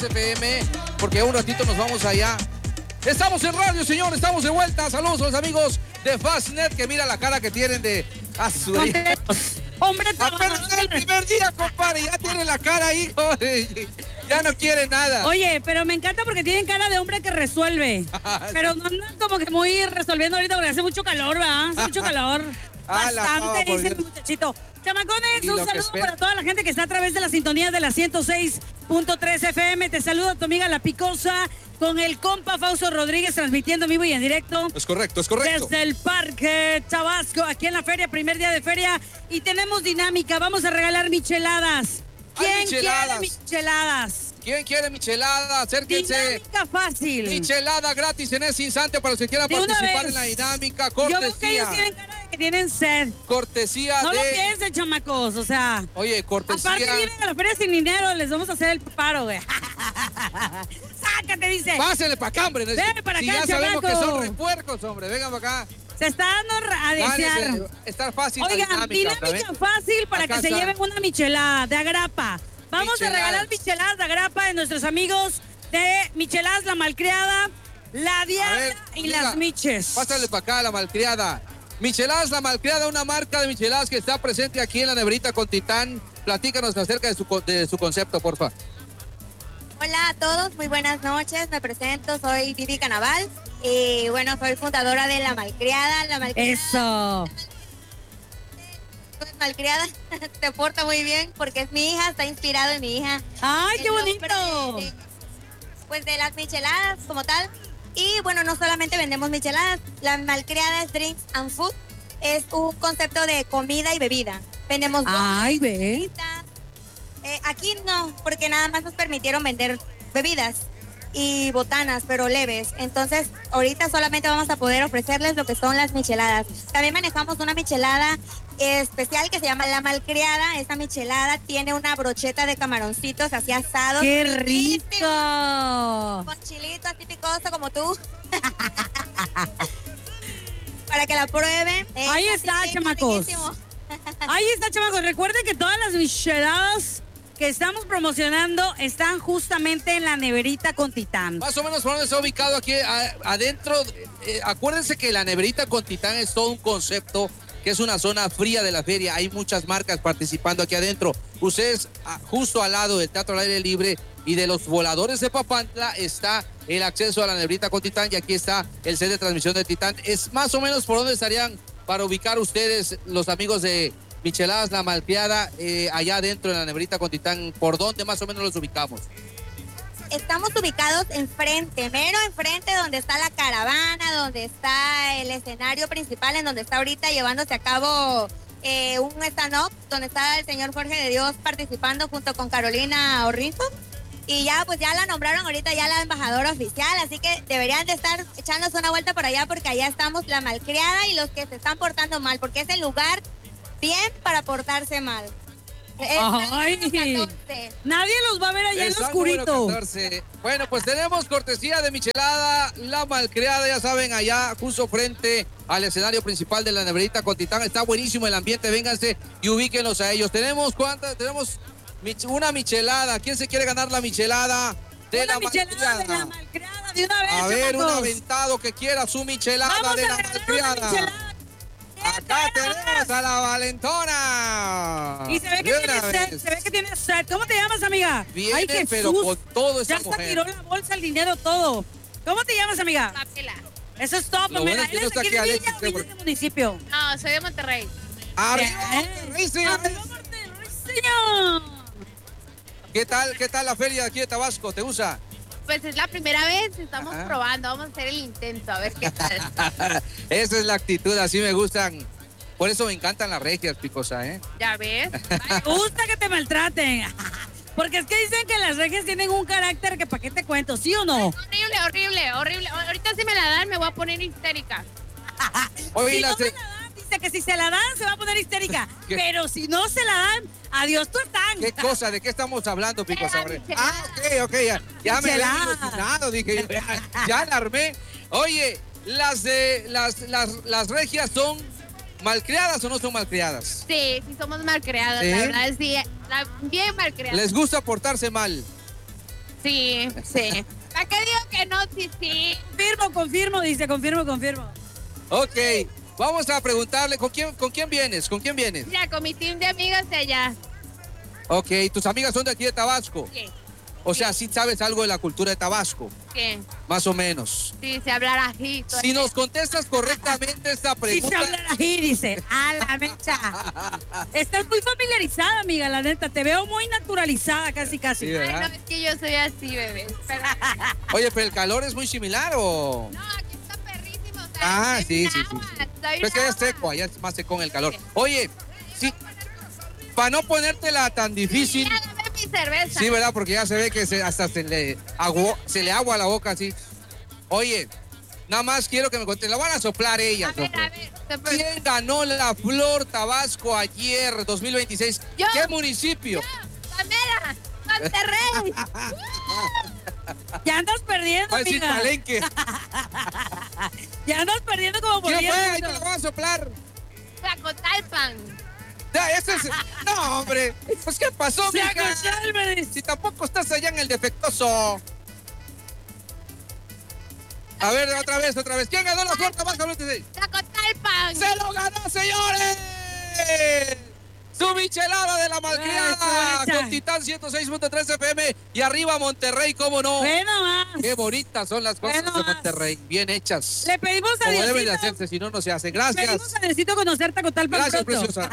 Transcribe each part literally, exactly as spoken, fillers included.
F M, porque un ratito nos vamos allá. Estamos en radio, señor, estamos de vuelta. Saludos a los amigos de Fastnet, que mira la cara que tienen de azul. Hombre, apenas el primer día, compadre, ya tiene la cara, hijo. Ya no quiere nada. Oye, pero me encanta porque tienen cara de hombre que resuelve. Pero no andan como que muy resolviendo ahorita porque hace mucho calor, ¿verdad? Hace mucho calor. Ah, Bastante, dice el muchachito. Chamacones, un saludo para toda la gente que está a través de la sintonía de la ciento seis punto tres F M. Te saluda tu amiga La Picosa con el compa Fausto Rodríguez transmitiendo en vivo y en directo. Es correcto, es correcto. Desde el Parque Tabasco, aquí en la feria, primer día de feria. Y tenemos dinámica, vamos a regalar micheladas. ¿Quién micheladas. quiere micheladas? ¿Quién quiere michelada? Acérquense. Dinámica fácil. Michelada gratis en ese instante para los que quieran participar en la dinámica. Cortesía. Yo veo que ellos tienen cara de que tienen sed. Cortesía no de... No lo piensen, chamacos, o sea... Oye, cortesía... Aparte vienen a la feria sin dinero, les vamos a hacer el paro, güey. Sácate, dice. Pásenle para acá, hombre. Ven para si acá, ya sabemos chamaco. que son repuercos, hombre. Vengan para acá. Se está dando a desear. Vale, estar fácil. Oigan, dinámica, dinámica fácil para acá que se lleven una michelada de agrapa. Vamos micheladas. a regalar micheladas de agrapa de nuestros amigos de Micheladas La Malcriada, La Diana ver, y diga, Las Miches. Pásale para acá, La Malcriada. Micheladas La Malcriada, una marca de micheladas que está presente aquí en la neverita con Titán. Platícanos acerca de su, de su concepto, porfa. Hola a todos, muy buenas noches. Me presento, soy Vivi Canaval. Y bueno, soy fundadora de La Malcriada. La Malcriada. Eso. Malcriada, te porta muy bien porque es mi hija, está inspirado en mi hija. ¡Ay, qué bonito! De, pues de las micheladas como tal. Y bueno, no solamente vendemos micheladas, La Malcriada es Drinks and Food. Es un concepto de comida y bebida. Vendemos ¡Ay, ve! Eh, aquí no, porque nada más nos permitieron vender bebidas y botanas, pero leves. Entonces, ahorita solamente vamos a poder ofrecerles lo que son las micheladas. También manejamos una michelada especial que se llama La Malcriada. Esta michelada tiene una brocheta de camaroncitos así asados. ¡Qué rico! Con chilito así picoso como tú. Para que la prueben. Ahí está, chamacos. Ahí está, chamacos. Recuerden que todas las micheladas que estamos promocionando están justamente en la neverita con Titán. Más o menos por donde está ubicado aquí a, adentro. Eh, acuérdense que la neverita con Titán es todo un concepto, que es una zona fría de la feria. Hay muchas marcas participando aquí adentro. Ustedes, a, justo al lado del Teatro al Aire Libre y de los voladores de Papantla, está el acceso a la neverita con Titán y aquí está el set de transmisión de Titán. Es más o menos por donde estarían para ubicar ustedes, los amigos de Micheladas La Malcriada, eh, allá adentro en la neverita con Titán. ¿Por dónde más o menos los ubicamos? Estamos ubicados enfrente, mero enfrente, donde está la caravana, donde está el escenario principal, en donde está ahorita llevándose a cabo eh, un stand-up, donde está el señor Jorge de Dios participando junto con Carolina Orrizo. Y ya, pues ya la nombraron ahorita ya la embajadora oficial, así que deberían de estar echándose una vuelta por allá porque allá estamos La Malcriada y los que se están portando mal, porque es el lugar bien para portarse mal. Ay, nadie los va a ver allá en lo oscurito. Bueno, pues tenemos cortesía de Michelada La Malcriada, ya saben, allá justo frente al escenario principal de la neverita con Titán. Está buenísimo el ambiente, vénganse y ubíquenlos a ellos. Tenemos cuántas, tenemos una michelada. ¿Quién se quiere ganar la michelada de una la michelada Malcriada? de la Malcriada de una vez, a ver, chamacos. un aventado que quiera su michelada Vamos de a la Malcriada. Acá tenemos a la Valentona. Y se ve que tiene sed, se ve que tiene sed. ¿Cómo te llamas, amiga? Viene, Ay, Jesús. pero con todo esa ya mujer. se tiró la bolsa, el dinero, todo. ¿Cómo te llamas, amiga? Papela. Eso es top, Lo amiga. bueno es que no está ¿Eres aquí de Alexis, Villa o vienes porque- de municipio? No, soy de Monterrey. ¡Arriba, Eh, Monterrey, señores! ¡Arriba, Monterrey, señor! ¿Qué tal, qué tal la feria de aquí de Tabasco? ¿Te gusta? Pues es la primera vez, estamos Ajá. probando, vamos a hacer el intento, a ver qué tal. Esa es la actitud, así me gustan. Por eso me encantan las regias, Picosa, ¿eh? ¿Ya ves? Me gusta que te maltraten. Porque es que dicen que las regias tienen un carácter que para qué te cuento, ¿sí o no? Horrible, horrible, horrible. Ahorita si me la dan me voy a poner histérica. Oye, si la no se- me la dan, dice que si se la dan se va a poner histérica. ¿Qué? Pero si no se la dan, adiós tú están. ¿Qué cosa? ¿De qué estamos hablando, Picosa? De la michelada. Ah, ok, ok, ya, ya me había Michelada. ilusionado, dije, yo, ya, ya la armé. Oye, las de las, las, las regias son malcriadas o no son malcriadas? Sí, sí somos malcriadas, ¿Sí? la verdad, sí. La, bien malcriadas. ¿Les gusta portarse mal? Sí, sí. ¿Para qué digo que no? Sí, sí. Confirmo, confirmo, dice, confirmo, confirmo. Ok, vamos a preguntarle, ¿con quién, con quién vienes? ¿Con quién vienes? Mira, con mi team de amigas de allá. Ok, tus amigas son de aquí de Tabasco. Sí. O sea, sí sabes algo de la cultura de Tabasco. ¿Qué? Más o menos. Sí, se hablará así. Si nos contestas correctamente esta Sí pregunta. se habla ahí, dice. A la mecha. Estás muy familiarizada, amiga, la neta. Te veo muy naturalizada, casi, casi. Sí, Ay, ¿verdad? no, es que yo soy así, bebé. Pero- Oye, pero el calor es muy similar o. No, aquí está perrísimo. O sea, Ah, estoy sí, en sí, sí, agua, sí. estoy Pero en es que allá es agua. seco, allá es más seco en el calor. Oye, sí, para no ponértela tan difícil. Sí, ya dame mi cerveza. Sí, ¿verdad? Porque ya se ve que se, hasta se le, aguó, se le agua la boca así. Oye, nada más quiero que me contes. La van a soplar ellas. A ver, loco. a ver. sopla- ¿Quién ganó la Flor Tabasco ayer, dos mil veintiséis? Yo. ¿Qué municipio? Pamela, Monterrey. Ya andas perdiendo, Va a decir amiga. Palenque. Ya andas perdiendo como por ¿Quién diez fue? Ahí te minutos. la van a soplar. Tlacotalpan. Ya, ese es... No, hombre. Pues, ¿qué pasó, Se mija? acordó, me dice. Si tampoco estás allá en el defectuoso. A ver, otra vez, otra vez. ¿Quién ganó la Flor Tabasco dos mil veintiséis? Tlacotalpan. ¡Se lo ganó, señores! Su michelada de la malcriada Eso, con Titán ciento seis punto tres F M y arriba Monterrey, ¿cómo no? Bueno, más. Qué bonitas son las cosas Bueno, de más. Monterrey, bien hechas. Le pedimos a Como deben de Diosito. hacerse, si no, no se hace. Le pedimos Gracias. a Diosito conocer Tacotalpan Gracias, pronto. preciosa.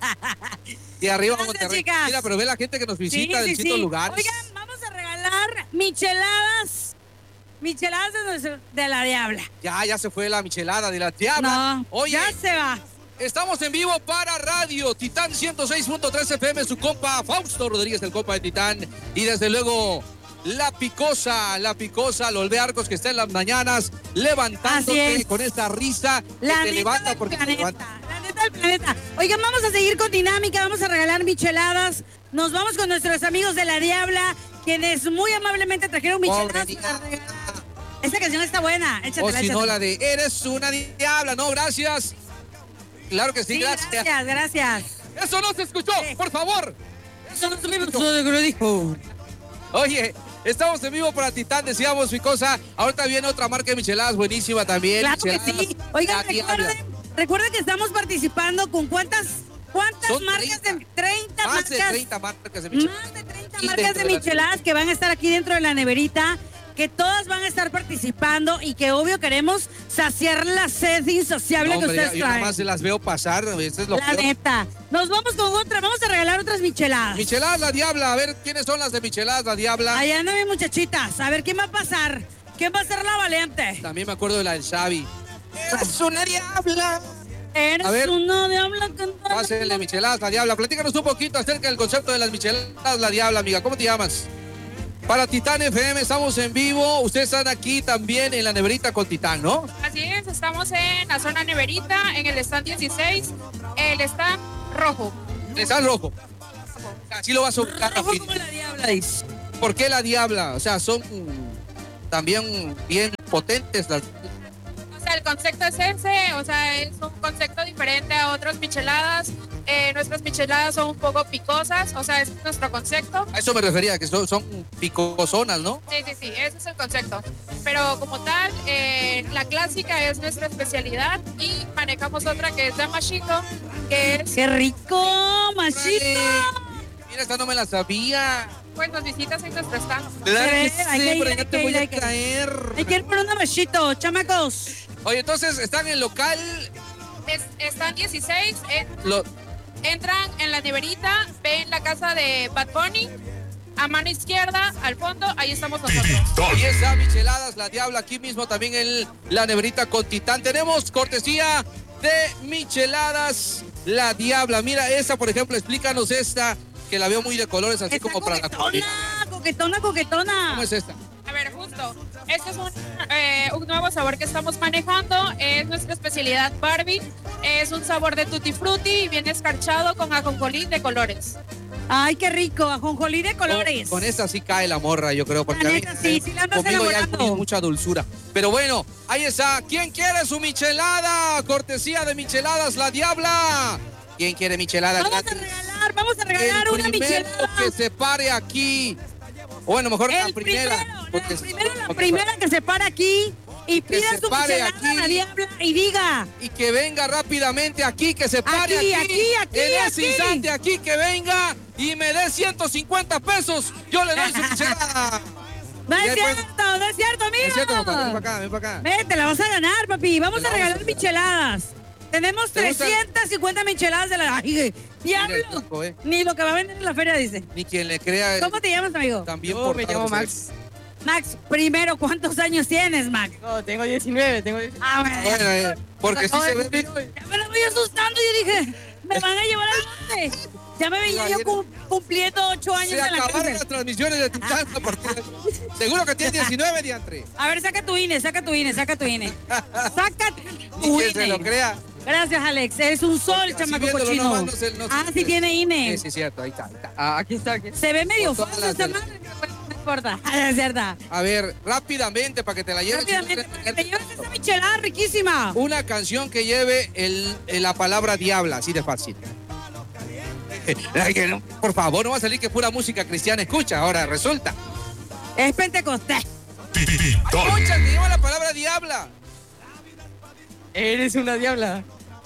Y arriba Gracias, Monterrey. chicas. Mira, pero ve la gente que nos Sí, visita de sí, distintos sí. lugares. Oigan, vamos a regalar micheladas. Micheladas de, nuestro- de la Diabla. Ya, ya se fue la michelada de la diabla. No, Oye, ya se va. estamos en vivo para Radio Titán ciento seis punto tres F M, su compa Fausto Rodríguez, el compa de Titán. Y desde luego, La Picosa, La Picosa, Lolbe Arcos, que está en las mañanas, Así levantándote es. con esa risa que La te neta levanta del porque te planeta. levanta. La neta del planeta. Oigan, vamos a seguir con dinámica, vamos a regalar micheladas. Nos vamos con nuestros amigos de la Diabla, quienes muy amablemente trajeron Pobre micheladas para regalar. Esta canción está buena, O échatela, si no, échatela. la de Eres una diabla, ¿no? Gracias. Claro que sí, Sí, gracias. gracias, gracias. Eso no se escuchó, Sí. por favor. Eso no tuvimos que lo dijo. Oye, estamos en vivo para Titán, decíamos mi cosa. Ahorita viene otra marca de micheladas buenísima también. Claro que micheladas sí. Oigan, La Diabla. recuerden, recuerden que estamos participando con cuántas, cuántas Son marcas treinta. de treinta Más de marcas. treinta marcas de micheladas. Más de treinta Y marcas dentro de de la micheladas que van a estar aquí dentro de la neverita, que todas van a estar participando y que obvio queremos saciar la sed insaciable No, que hombre, ustedes yo nada traen. más se las veo pasar. Eso es lo La peor. neta. Nos vamos con otra, vamos a regalar otras micheladas. Micheladas La Diabla, a ver quiénes son las de Micheladas La Diabla. Allá no hay muchachitas. A ver, ¿quién va a pasar? ¿Quién va a ser la valiente? También me acuerdo de la del Xavi. ¡Es una diabla! Eres A ver. uno de habla cantando. Pásenle Micheladas La Diabla. Platícanos un poquito acerca del concepto de las Micheladas La Diabla, amiga. ¿Cómo te llamas? Para Titán F M estamos en vivo. Ustedes están aquí también en la neverita con Titán, ¿no? Así es, estamos en la zona neverita, en el stand dieciséis, el stand rojo. Está rojo. Así lo vas a ubicar Rojo rápido. como la diabla, dice. ¿Por qué La Diabla? O sea, son mm, también bien potentes las... O sea, el concepto es ese, o sea, es un concepto diferente a otras micheladas. Eh, nuestras micheladas son un poco picosas, o sea, ese es nuestro concepto. A eso me refería, que son, son picosonas, ¿no? Sí, sí, sí, ese es el concepto. Pero como tal, eh, la clásica es nuestra especialidad y manejamos otra que es de machito, que es, ¡Qué rico, machito! Mira, esta no me la sabía. pues nos visitas en nuestro stand. Claro que Hay sí, que ir, pero hay ya que te ir, voy hay a que ir. caer. Hay que ir por un machito, chamacos. Oye, entonces están en el local. Es, stand dieciséis, eh, Lo, entran en la neverita, ven la casa de Bad Bunny, a mano izquierda, al fondo, ahí estamos nosotros. y esa Micheladas La Diabla aquí mismo también en la neverita con Titán. Tenemos cortesía de Micheladas La Diabla. Mira esta, por ejemplo, explícanos esta, que la veo muy de colores, así Está como para la comida. coquetona, coquetona, coquetona. ¿Cómo es esta? A ver, justo, este es un, eh, un nuevo sabor que estamos manejando, es nuestra especialidad Barbie, es un sabor de tutti frutti y viene escarchado con ajonjolí de colores. Ay, qué rico, ajonjolí de colores. Con, con esta sí cae la morra, yo creo, porque La a mí, neta, sí, sí la andas conmigo ya enamorando. hay mucha dulzura. Pero bueno, ahí está. ¿Quién quiere su michelada? Cortesía de Micheladas La Diabla. ¿Quién quiere michelada Vamos a gratis? regalar, vamos a regalar El una primero michelada. que se pare aquí. O bueno, mejor El la primera. primero, porque la primera, la porque- primera que se para aquí y Que pida se su pare michelada a la aquí. diabla y diga. Y que venga rápidamente aquí, que se pare Aquí, aquí. aquí, aquí, En ese aquí. instante aquí, que venga y me dé ciento cincuenta pesos. Yo le doy su michelada. No Y es ahí, pues, cierto, no es cierto, amigo. Es cierto, papá, ven para acá, ven para acá. Vete, la vas a ganar, papi. Vamos Te la a regalar vamos a- micheladas. Tenemos ¿Te gusta? trescientas cincuenta micheladas de la... Ay, Mira el diablo. truco, eh. Ni lo que va a vender en la feria, dice. Ni quien le crea. ¿Cómo te llamas, amigo? También Yo me portado llamo que Max. Max, primero, ¿cuántos años tienes, Max? No, tengo diecinueve, tengo diecinueve. Ah, bueno. se- Bueno, eh, porque sí se ve bien. Ya me la voy asustando. Yo dije, me van a llevar al monte. Ya me veía yo cum- cumpliendo ocho años Se en la acabaron cárcel. las transmisiones de tu chance a partir de- Seguro que tienes diecinueve, diantre. A ver, saca tu I N E, saca tu I N E, saca tu I N E. Saca Ni tu quien I se lo N E. crea. Gracias, Alex. Eres un sol, Porque así chamaco viéndolo cochino. nomás no se- no se- Ah, sí tiene I N E. Sí, sí, cierto, ahí está, ahí está. Ah, aquí está, aquí está. Se ve medio Con todas falso las esta del- madre, pero bueno, no importa. Es verdad. A ver, rápidamente para que te la lleves. Rápidamente, para que te lleves esa michelada riquísima. Una canción que lleve el, el- la palabra diabla, así de fácil. Ay, que no, por favor, no va a salir que pura música cristiana. Escucha, ahora resulta. Es Pentecostés. Escucha, que lleva la palabra diabla. Eres una diabla.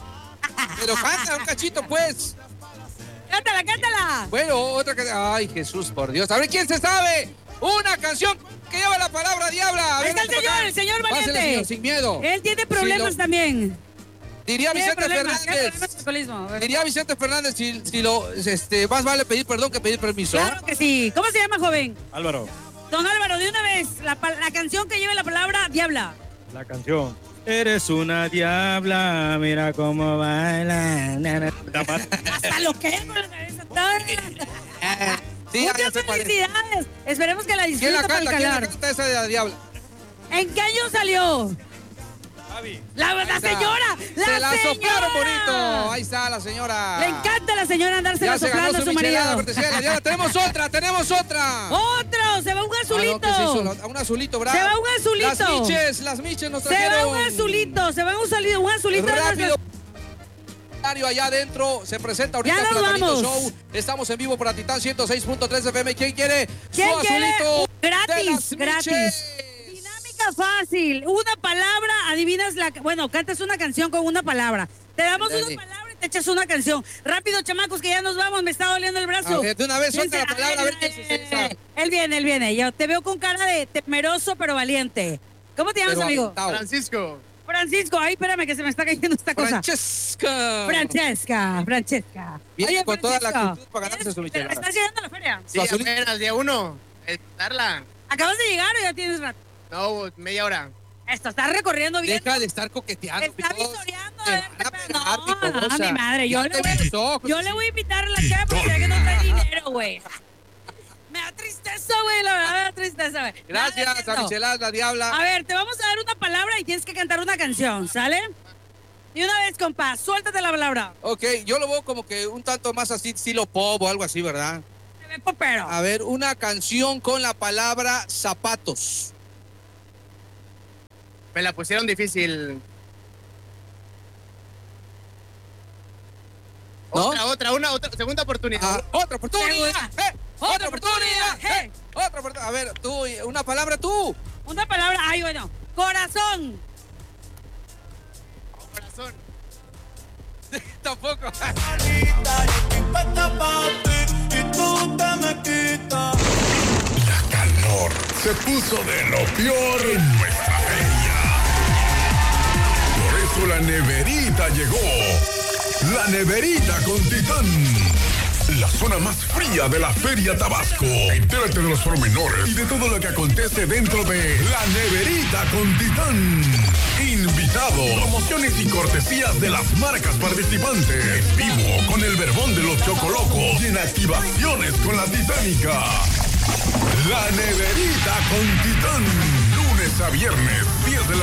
Pero canta un cachito, pues. Cántala, cántala. Bueno, otra que. Ay, Jesús, por Dios. A ver quién se sabe. Una canción que lleva la palabra diabla. A Ahí ver, está el vente señor, para acá. el señor Pásale, valiente. señor, sin miedo. Él tiene problemas Sí, lo- también. Diría Tiene Vicente problemas, tiene Fernández. problemas de alcoholismo. Diría Vicente Fernández si, si lo. Este, más vale pedir perdón que pedir permiso. Claro que sí. ¿Cómo se llama, joven? Álvaro, Don Álvaro, de una vez, la, pa- la canción que lleve la palabra diabla. la canción. Eres una diabla, mira cómo baila. Na, na. Da más. Hasta lo que con la cabeza toda. Sí, ya, ya Muchas sé cuál es. felicidades. Esperemos que la ¿Quién disfruten la para el canta? ¿Quién la calor. canta esa de la diabla? ¿En qué año salió? Javi. La, la Ahí está. señora. La Se la señora. soplaron bonito. Ahí está la señora. Le encanta a la señora andársela Ya se ganó soplando a su su michelada, marido. cortesía de la diabla. Tenemos otra, tenemos otra. Otro, se va un Ah, azulito. no, ¿qué se hizo? La- Un azulito, bravo. Se va un azulito. Las miches, las miches nos Se va trajeron. un azulito, se va un azulito, un azulito. de Rápido. nuestras- Allá adentro se presenta ahorita Ya nos Platanito vamos. Show. Estamos en vivo por Titán ciento seis punto tres F M. ¿Quién quiere ¿Quién su quiere? azulito? Gratis, de las gratis. miches? Dinámica fácil. Una palabra, adivinas la. Bueno, cantas una canción con una palabra. Te damos Dale. una palabra y te echas una canción. Rápido, chamacos, que ya nos vamos. Me está doliendo el brazo. A ver, de una vez suelta la Dice, palabra, a ver ay, qué sucede. Él viene, él viene. Yo te veo con cara de temeroso pero valiente. ¿Cómo te llamas, Pero amigo? aventado. Francisco. Francisco. Ay, espérame que se me está cayendo esta cosa. Francesca. Francesca, Francesca. Viene con toda la Francisco, actitud para ganarse su ¿eres- michelada. ¿Estás llegando a la feria? Sí, azulito. apenas, día uno. Darla. ¿Acabas de llegar o ya tienes rato? No, media hora. Esto, estás recorriendo bien. Deja de estar coqueteando. Está Picosa. visoreando. Te a ver van qué a pedo. pegar, No, Picosa. no, mi madre. Yo Ya le, te voy, vi tus ojos. yo le voy a invitar a la chava porque ya que no trae dinero, güey. Me da tristeza, güey. La verdad me da tristeza, güey. Gracias Nada de a eso. Micheladas, la diabla. A ver, te vamos a dar una palabra y tienes que cantar una canción, ¿sale? Y una vez, compa, suéltate la palabra. Ok, yo lo veo como que un tanto más así, estilo pop o algo así, ¿verdad? Se ve popero. A ver, una canción con la palabra zapatos. Me la pusieron difícil. ¿No? Otra, otra, una, otra, segunda oportunidad. Ah, otra oportunidad. Segura. eh, Otra Otra oportunidad. oportunidad, eh, Otra oportunidad. A ver, tú, una palabra tú. Una palabra, ay, bueno. Corazón. Corazón. Tampoco. La calor se puso de lo peor en nuestra feria. Por eso la neverita llegó. La neverita con Titán. La zona más fría de la Feria Tabasco. Entérate de los pormenores y de todo lo que acontece dentro de La Neverita con Titán. Invitados, promociones y cortesías de las marcas participantes. En vivo con el verbón de los Chocolocos y en activaciones con la Titánica. La Neverita con Titán. Lunes a viernes, diez de la